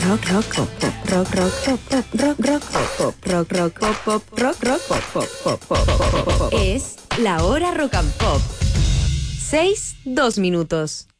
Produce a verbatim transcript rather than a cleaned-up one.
rock, rock, pop, pop, rock, rock, pop, pop, rock, rock, pop, pop, rock, rock, pop, pop, rock, rock, pop, pop, pop, pop, pop, pop. Es la hora rock and pop. Seis, dos minutos.